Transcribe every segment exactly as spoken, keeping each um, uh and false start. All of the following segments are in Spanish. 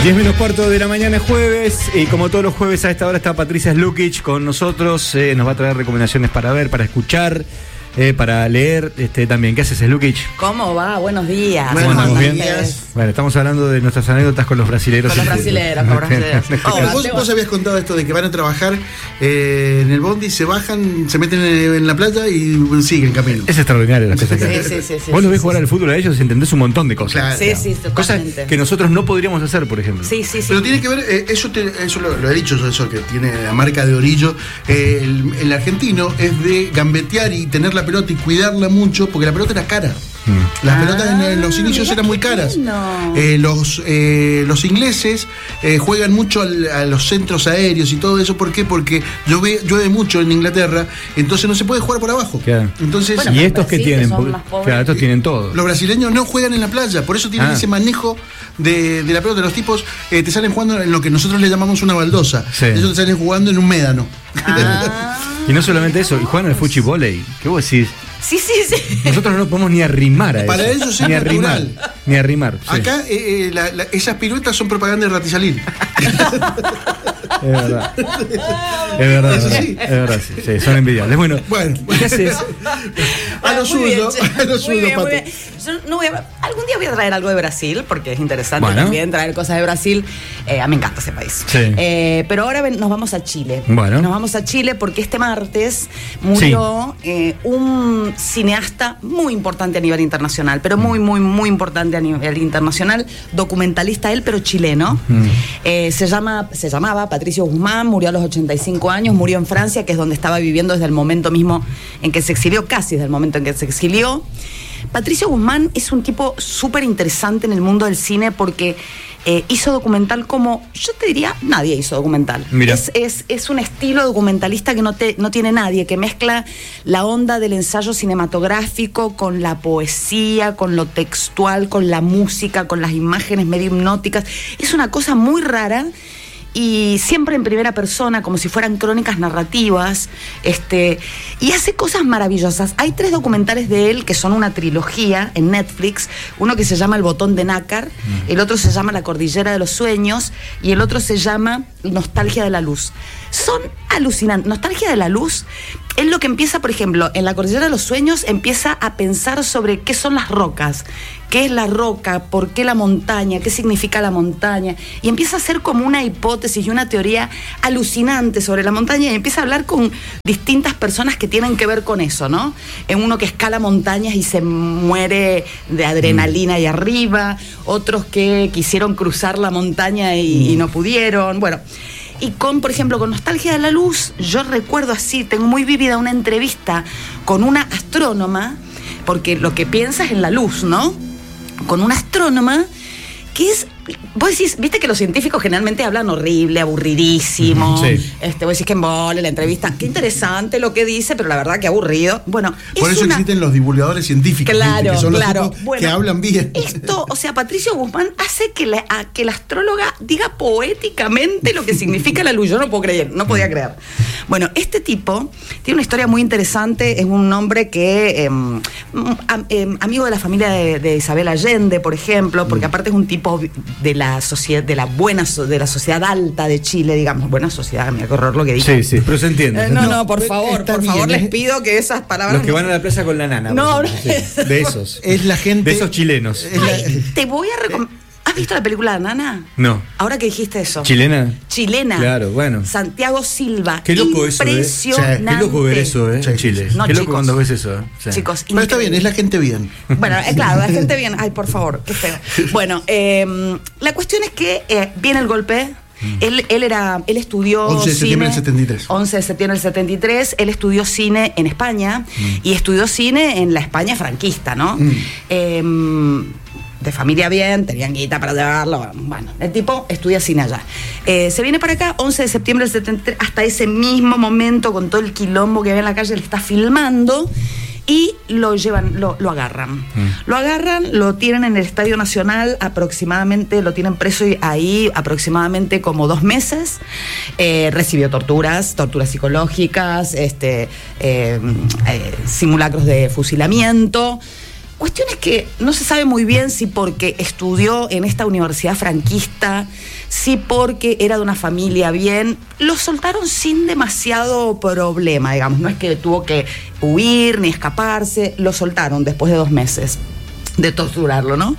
diez menos cuarto de la mañana es jueves y como todos los jueves a esta hora está Patricia Slukic con nosotros, eh, nos va a traer recomendaciones para ver, para escuchar, eh, para leer este, también. ¿Qué haces, Slukic? ¿Cómo va? Buenos días. Bueno, ¿Cómo bien? Días. Bueno, estamos hablando de nuestras anécdotas con los brasileros. Con los brasileros, con los brasileros. Oh, vos, vos habías contado esto de que van a trabajar eh, en el bondi, se bajan, se meten en, en la playa y siguen camino. Es extraordinario las cosas que hacen. Sí, sí, sí. Vos lo ves sí, jugar sí. al fútbol a ellos y entendés un montón de cosas. Claro. Sí, sí, totalmente. Cosas que nosotros no podríamos hacer, por ejemplo. Sí, sí, sí. Pero tiene que ver, eh, eso, te, eso lo, lo he dicho yo, eso que tiene la marca de Orillo. Eh, el, el argentino es de gambetear y tener la pelota y cuidarla mucho, porque la pelota era cara. Mm. Las ah, pelotas en, en los inicios eran muy caras. No. Eh, los, eh, los ingleses eh, juegan mucho al, a los centros aéreos y todo eso. ¿Por qué? Porque llueve, llueve mucho en Inglaterra, entonces no se puede jugar por abajo. Claro. Entonces, bueno, ¿y estos que tienen? Que claro, estos tienen todo. Los brasileños no juegan en la playa, por eso tienen ah. ese manejo de, de la pelota. Los tipos eh, te salen jugando en lo que nosotros le llamamos una baldosa. Sí. Ellos te salen jugando en un médano. Ah. Y no solamente eso, y juegan al fuchibóley. ¿Qué vos decís? Sí, sí, sí. Nosotros no podemos ni arrimar a eso. Para ellos es ni natural. Arrimar, ni arrimar. Sí. Acá eh, eh, la, la, esas piruetas son propaganda de Ratizalín. Es verdad. Es verdad. Eso es sí. Es verdad, sí, sí, son envidiables. Bueno, bueno, ¿qué haces? A lo suyo, a lo suyo, Pato. Yo no voy a, algún día voy a traer algo de Brasil, porque es interesante bueno. también traer cosas de Brasil. Eh, a mí me encanta ese país. Sí. Eh, pero ahora ven, nos vamos a Chile. Bueno. Nos vamos a Chile porque este martes murió sí. eh, un cineasta muy importante a nivel internacional, pero muy, muy, muy importante a nivel internacional, documentalista él, pero chileno. Mm. Eh, se llama, se llamaba Patricio Guzmán, murió a los ochenta y cinco años, murió en Francia, que es donde estaba viviendo desde el momento mismo en que se exilió, casi desde el momento en que se exilió. Patricio Guzmán es un tipo súper interesante en el mundo del cine porque eh, hizo documental como, yo te diría, nadie hizo documental. Mira. Es, es, es un estilo documentalista que no, te, no tiene nadie, que mezcla la onda del ensayo cinematográfico con la poesía, con lo textual, con la música, con las imágenes medio hipnóticas. Es una cosa muy rara. Y siempre en primera persona, como si fueran crónicas narrativas, este, y hace cosas maravillosas. Hay tres documentales de él que son una trilogía en Netflix, uno que se llama El botón de nácar, mm. el otro se llama La cordillera de los sueños y el otro se llama Nostalgia de la luz. Son alucinantes. Nostalgia de la luz es lo que empieza, por ejemplo, en La cordillera de los sueños empieza a pensar sobre qué son las rocas, qué es la roca, por qué la montaña, qué significa la montaña, y empieza a hacer como una hipótesis y una teoría alucinante sobre la montaña y empieza a hablar con distintas personas que tienen que ver con eso, ¿no? En uno que escala montañas y se muere de adrenalina ahí arriba, otros que quisieron cruzar la montaña y, mm. y no pudieron, bueno. Y con, por ejemplo, con Nostalgia de la Luz, yo recuerdo así, tengo muy vívida una entrevista con una astrónoma, porque lo que piensa es en la luz, ¿no? Con una astrónoma que es, vos decís, viste que los científicos generalmente hablan horrible, aburridísimo, sí. este, vos decís que embole la entrevista, qué interesante lo que dice, pero la verdad que aburrido. Bueno, por es eso una... existen los divulgadores científicos, claro, que son claro. los bueno, que hablan bien. Esto, o sea, Patricio Guzmán hace que la, a, que la astróloga diga poéticamente lo que significa la luz. Yo no puedo creer, no podía creer. Bueno, este tipo tiene una historia muy interesante, es un hombre que, eh, am, eh, amigo de la familia de, de Isabel Allende, por ejemplo, porque aparte es un tipo de la sociedad, de la buena, de la sociedad alta de Chile, digamos, buena sociedad, mira qué horror lo que dije. Sí, sí, pero se entiende. Eh, no, no, por favor, por bien, favor, ¿eh? les pido que esas palabras... Los que van a la plaza con la nana. No, no. Sí, de esos. Es la gente... De esos chilenos. Ay, te voy a recomendar... ¿Has visto la película de Nana? No. Ahora que dijiste eso. ¿Chilena? Chilena. Claro, bueno. Santiago Silva. Qué loco eso, ¿eh? Impresionante. Qué loco ver eso, ¿eh? En Chile. No, Qué loco chicos. cuando ves eso, ¿eh? Sí. Chicos, pero está bien, es la gente bien. Bueno, eh, claro, la gente bien. Ay, por favor, qué feo. Bueno, eh, la cuestión es que eh, viene el golpe. Mm. Él, él era, él estudió once de septiembre del setenta y tres. once de septiembre del setenta y tres. Él estudió cine en España mm. y estudió cine en la España franquista, ¿no? Mm. Eh, de familia bien, tenían guita para llevarlo. Bueno, el tipo estudia cine allá. Eh, se viene para acá, once de septiembre del setenta y tres, hasta ese mismo momento, con todo el quilombo que había en la calle, le está filmando y lo llevan, lo, lo agarran. Mm. Lo agarran, lo tienen en el Estadio Nacional aproximadamente, lo tienen preso ahí aproximadamente como dos meses. Eh, recibió torturas, torturas psicológicas, este, eh, eh, simulacros de fusilamiento. Cuestión es que no se sabe muy bien si porque estudió en esta universidad franquista, si porque era de una familia bien, lo soltaron sin demasiado problema, digamos. No es que tuvo que huir ni escaparse, lo soltaron después de dos meses de torturarlo, ¿no?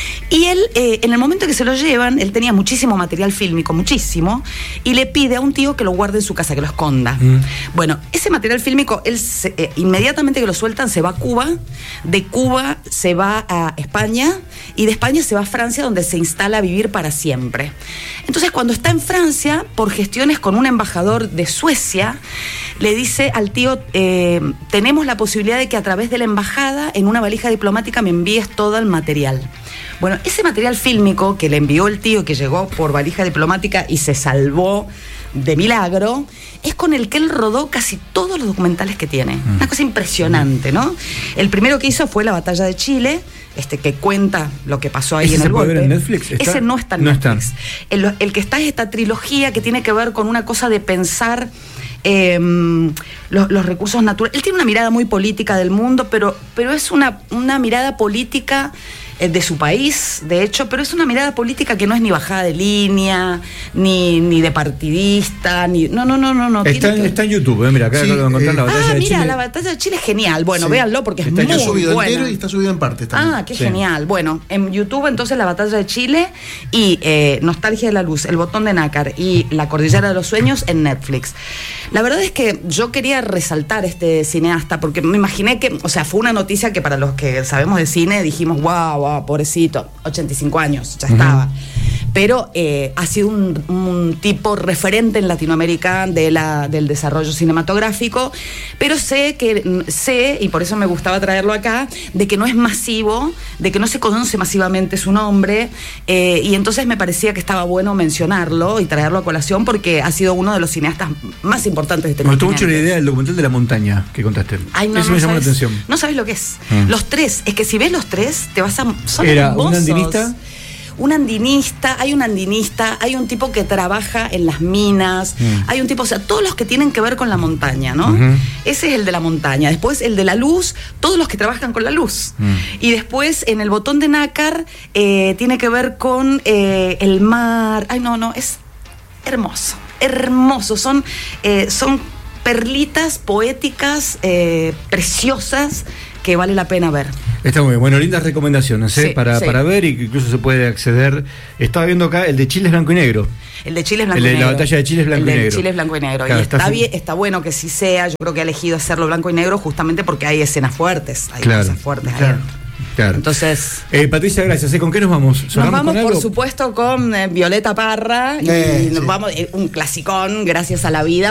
Y él, eh, en el momento que se lo llevan, él tenía muchísimo material fílmico, muchísimo, y le pide a un tío que lo guarde en su casa, que lo esconda. Mm. Bueno, ese material fílmico, él se, eh, inmediatamente que lo sueltan, se va a Cuba, de Cuba se va a España, y de España se va a Francia, donde se instala a vivir para siempre. Entonces, cuando está en Francia, por gestiones con un embajador de Suecia, le dice al tío, eh, tenemos la posibilidad de que a través de la embajada, en una valija diplomática, me envíes todo el material. Bueno, ese material fílmico que le envió el tío, que llegó por valija diplomática y se salvó de milagro, es con el que él rodó casi todos los documentales que tiene. Mm. Una cosa impresionante, ¿no? El primero que hizo fue La Batalla de Chile, este que cuenta lo que pasó ahí en el golpe. ¿Ese se puede ver en Netflix? ¿Está? Ese no está en no Netflix. Está. El, el que está es esta trilogía que tiene que ver con una cosa de pensar eh, los, los recursos naturales. Él tiene una mirada muy política del mundo, pero, pero es una, una mirada política de su país, de hecho, pero es una mirada política que no es ni bajada de línea, ni, ni de partidista, ni. No, no, no, no, no. Está, que... está en YouTube, eh, mira, acá sí, acabo de encontrar eh, la batalla ah, de mira, Chile. la batalla de Chile es genial. Bueno, sí. Véanlo porque es está muy subido buena. entero y está subido en partes también. Ah, qué sí. genial. Bueno, en YouTube entonces La Batalla de Chile y eh, Nostalgia de la Luz, El Botón de Nácar y La Cordillera de los Sueños en Netflix. La verdad es que yo quería resaltar este cineasta porque me imaginé que, o sea, fue una noticia que para los que sabemos de cine dijimos, wow, wow, pobrecito. ochenta y cinco años, ya estaba. Uh-huh. Pero eh, ha sido un, un tipo referente en Latinoamérica de la, del desarrollo cinematográfico, pero sé que, sé, y por eso me gustaba traerlo acá, de que no es masivo, de que no se conoce masivamente su nombre, eh, y entonces me parecía que estaba bueno mencionarlo y traerlo a colación porque ha sido uno de los cineastas más importantes de este Me gustó mucho la idea del documental de la montaña que contaste. Ay, no, eso no me llamó sabes, la atención. No sabes lo que es. Mm. Los tres, es que si ves los tres, te vas a... Son Era hermosos. un andinista. Un andinista, hay un andinista, hay un tipo que trabaja en las minas, mm. hay un tipo, o sea, todos los que tienen que ver con la montaña, ¿no? Uh-huh. Ese es el de la montaña. Después el de la luz, todos los que trabajan con la luz. Mm. Y después en El Botón de Nácar eh, tiene que ver con eh, el mar. Ay, no, no, es hermoso, hermoso. Son, eh, son perlitas poéticas, eh, preciosas, que vale la pena ver. Está muy bien. Bueno, lindas recomendaciones ¿eh? Sí, para, sí. para ver y que incluso se puede acceder. Estaba viendo acá el de Chile es blanco y negro. El de Chile es blanco el de y negro. La batalla de Chile es blanco el y de negro. Chile es blanco y negro. Claro, y está, está bien, está bueno que sí sea. Yo creo que ha elegido hacerlo blanco y negro justamente porque hay escenas fuertes. Hay claro, cosas fuertes claro. adentro. Claro. Entonces. Eh, Patricia, gracias. ¿Eh? ¿Con qué nos vamos? Nos vamos, con por algo? supuesto, con eh, Violeta Parra. Eh, y nos sí. vamos, eh, un clasicón, Gracias a la Vida.